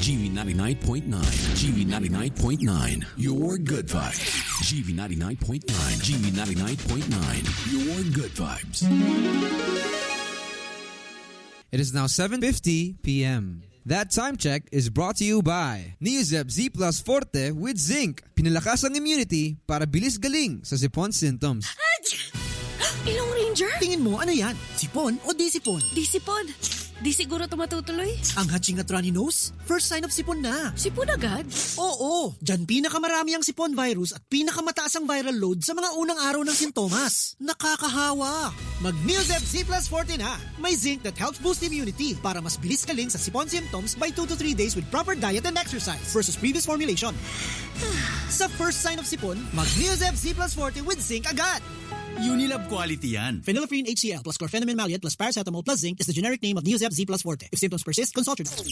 GV99.9. GV99.9. Your good vibes. GV99.9. GV99.9. Your good vibes. It is now 7:50 p.m. That time check is brought to you by Neozeb Z Plus Forte with Zinc. Pinalakas ang immunity para bilis galing sa sipon symptoms. Ilong Ranger? Tingin mo, ano yan? Sipon o di sipon? Di sipon. Di siguro tumatutuloy. Ang hatching at runny nose? First sign of sipon na. Sipon agad? Oo, dyan pinakamarami ang sipon virus at pinakamataas ang viral load sa mga unang araw ng sintomas. Nakakahawa. Mag-Neozeb Z Plus Forte na. May zinc that helps boost immunity para mas bilis kaling sa sipon symptoms by 2 to 3 days with proper diet and exercise versus previous formulation. Sa first sign of sipon, mag-Neozeb Z Plus Forte with zinc agad. Unilab quality yan. Phenylephrine HCl plus chlorpheniramine maleate plus paracetamol plus zinc is the generic name of Neozeb Z Plus Forte. If symptoms persist, consult your doctor.